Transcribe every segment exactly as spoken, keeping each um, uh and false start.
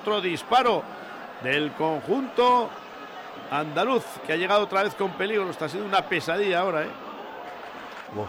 Otro disparo del conjunto andaluz, que ha llegado otra vez con peligro. Está siendo una pesadilla ahora, ¿eh? Bueno,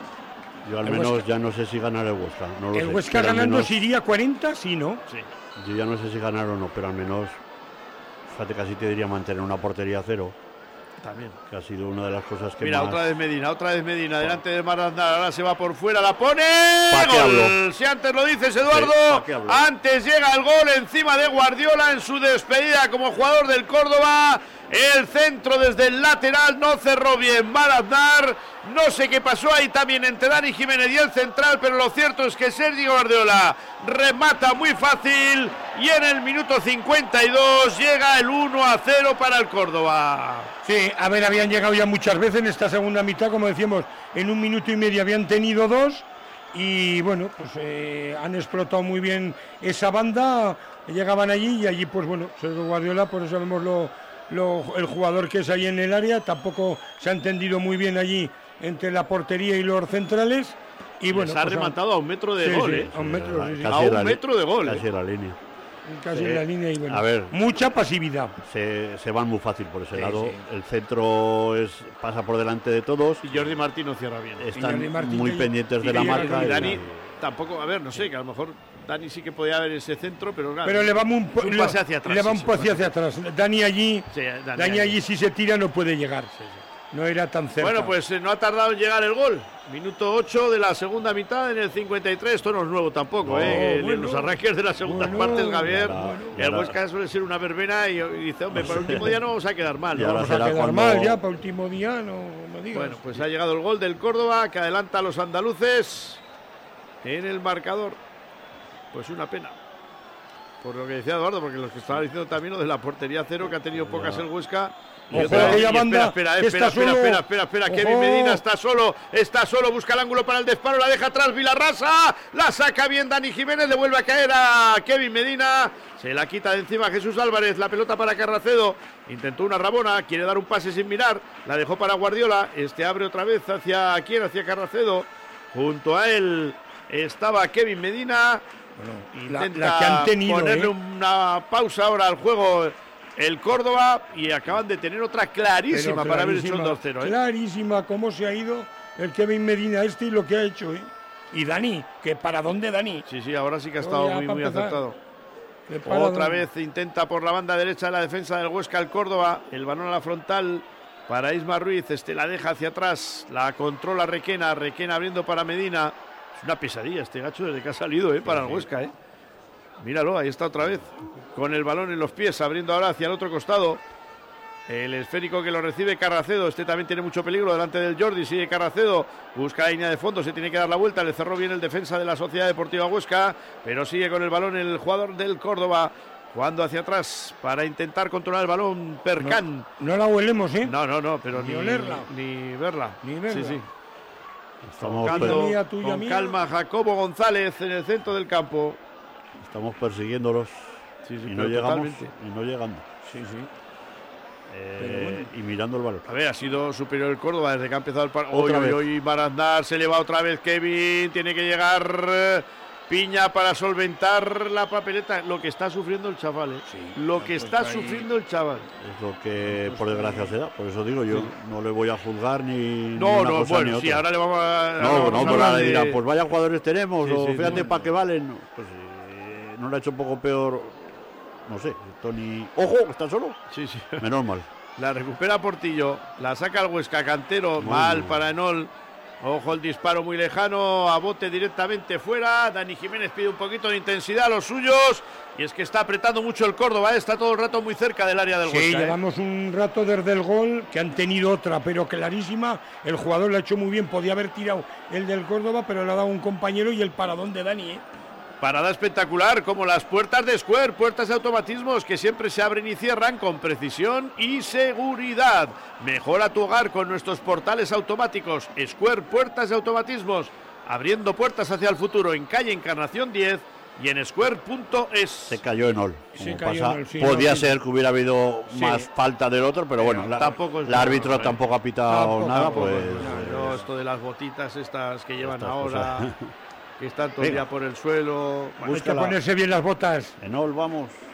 yo al menos ya no sé si ganar el Huesca. No lo el sé, Huesca ganando menos... iría cuarenta, sí, ¿no? Sí. Yo ya no sé si ganar o no, pero al menos, fíjate, casi te diría mantener una portería a cero. También. Que ha sido una de las cosas que Mira, más... otra vez Medina, otra vez Medina, delante de Marandar, ahora se va por fuera, la pone. ¡Gol! Si antes lo dices, Eduardo, sí, antes llega el gol encima de Guardiola en su despedida como jugador del Córdoba. El centro desde el lateral no cerró bien Marandar. No sé qué pasó ahí también entre Dani Jiménez y el central, pero lo cierto es que Sergio Guardiola remata muy fácil y en el minuto cincuenta y dos llega el uno a cero para el Córdoba. Sí, a ver, habían llegado ya muchas veces en esta segunda mitad, como decíamos, en un minuto y medio habían tenido dos y bueno, pues eh, han explotado muy bien esa banda, llegaban allí y allí pues bueno, Sergio Guardiola, por eso vemos lo, lo, el jugador que es ahí en el área, tampoco se ha entendido muy bien allí entre la portería y los centrales y bueno, se ha pues rematado a un metro de sí, gol, sí, ¿eh? a un metro, sí, sí, sí. A un metro de gol, casi ¿eh? la línea. Casi sí. en la línea y bueno, a ver, mucha pasividad. Se, se van muy fácil por ese sí, lado. Sí. El centro es pasa por delante de todos. Y Jordi Martín no cierra bien. Están Martín muy y, pendientes y de la y marca. Y y Dani tampoco, a ver, no sé, que a lo mejor Dani sí que podía haber ese centro, pero claro, pero le va un, po- un pase hacia atrás. Le va sí, un pase hacia atrás. Dani allí, sí, Dani, Dani allí si se tira no puede llegar. Sí, sí. No era tan cerca. Bueno, pues eh, no ha tardado en llegar el gol. Minuto ocho de la segunda mitad en el cincuenta y tres. Esto no es nuevo tampoco, No, ¿eh? bueno, en los arranques de la segunda bueno, parte, el Javier. bueno, y el bueno. Huesca suele ser una verbena y, y dice, hombre, para el último día no vamos a quedar mal. Y ¿no? ahora Vamos a será quedar cuando- mal ya para último día, no, no digas. Bueno, pues ha llegado el gol del Córdoba, que adelanta a los andaluces en el marcador. Pues una pena. Por lo que decía Eduardo, porque los que estaban diciendo también lo de la portería cero, que ha tenido pocas el Huesca. Y Ojo, otra vez, aquella y banda espera, que espera, espera, está espera, solo. espera, espera, espera, Ojo. Kevin Medina está solo, está solo, busca el ángulo para el disparo, la deja atrás Vilarrasa, la saca bien Dani Jiménez, le vuelve a caer a Kevin Medina, se la quita de encima Jesús Álvarez, la pelota para Carracedo, intentó una rabona, quiere dar un pase sin mirar, la dejó para Guardiola, este abre otra vez hacia quién, hacia Carracedo, junto a él estaba Kevin Medina. Bueno, la, Intenta la que han tenido, ponerle ¿eh? una pausa ahora al juego el Córdoba y acaban de tener otra clarísima, Pero para haber hecho el clarísima, dos cero. ¿eh? Clarísima cómo se ha ido el Kevin Medina este y lo que ha hecho, ¿eh? Y Dani, que para dónde Dani. Sí, sí, ahora sí que ha No, estado ya muy, para muy empezar. acertado. Que para Otra dónde. vez intenta por la banda derecha la defensa del Huesca el Córdoba, el balón a la frontal para Isma Ruiz, este la deja hacia atrás, la controla Requena, Requena abriendo para Medina. Es una pesadilla este gacho desde que ha salido, ¿eh? Para el Huesca, ¿eh? Míralo, ahí está otra vez, con el balón en los pies, abriendo ahora hacia el otro costado. El esférico que lo recibe Carracedo, este también tiene mucho peligro delante del Jordi, sigue Carracedo, busca la línea de fondo, se tiene que dar la vuelta, le cerró bien el defensa de la Sociedad Deportiva Huesca, pero sigue con el balón el jugador del Córdoba, jugando hacia atrás para intentar controlar el balón Percán. No, no la huelemos, ¿eh? No, no, no, pero Ni ni, olerla. ni verla. Ni verla. Sí, sí. Estamos, Tocando Tuya mía, tuya con mía. calma Jacobo González en el centro del campo. estamos persiguiéndolos Sí, sí, y no pero llegamos totalmente. y no llegando. Sí, sí. Eh, bueno. Y mirando el balón. A ver, ha sido superior el Córdoba desde que ha empezado el partido. Otra Hoy, vez. hoy, hoy, Marandar, se le va otra vez Kevin, tiene que llegar eh, Piña para solventar la papeleta. Lo que está sufriendo el chaval, ¿eh? Sí, Lo la que ha está puesto ahí. sufriendo el chaval. Es lo que por desgracia se da. Por eso digo, yo no le voy a juzgar ni, ni No, una no, cosa bueno, ni sí, otra. ahora le vamos a. No, ahora no, vamos a pues hablar ahora de- dirá, pues vaya jugadores tenemos, Sí, o sí, fíjate no, para no. qué valen. No, pues eh, no le ha hecho un poco peor, no sé, Tony. ¡Ojo! ¿Está solo? Sí, sí. Menos mal. La recupera Portillo, la saca el Huesca Cantero, Muy mal bien. para Enol. Ojo el disparo muy lejano, a bote directamente fuera. Dani Jiménez pide un poquito de intensidad a los suyos. Y es que está apretando mucho el Córdoba, ¿eh? Está todo el rato muy cerca del área del Sí, Huesca. ¿eh? llevamos un rato desde el gol, que han tenido otra, pero clarísima. El jugador lo ha hecho muy bien, podía haber tirado el del Córdoba, pero le ha dado un compañero y el paradón de Dani, ¿eh? Parada espectacular, como las puertas de Square, puertas de automatismos que siempre se abren y cierran con precisión y seguridad. Mejora tu hogar con nuestros portales automáticos. Square Puertas de Automatismos, abriendo puertas hacia el futuro en calle Encarnación diez y en square punto es. Se cayó en Ol. Se cayó en Ol, sí, Podía no, sí. ser que hubiera habido Sí. más falta del otro, pero bueno, la- tampoco es el árbitro bueno, ¿eh? tampoco ha pitado Tampoco, nada, tampoco, pues. No, eh, esto de las botitas estas que llevan Estas ahora, cosas. que están todo el Venga. día por el suelo. Bueno, Hay que Búscala. ponerse bien las botas. En Ol, vamos.